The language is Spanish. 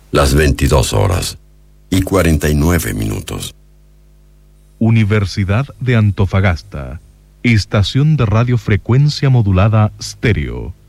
las 22:49. Universidad de Antofagasta, estación de radiofrecuencia modulada Stereo.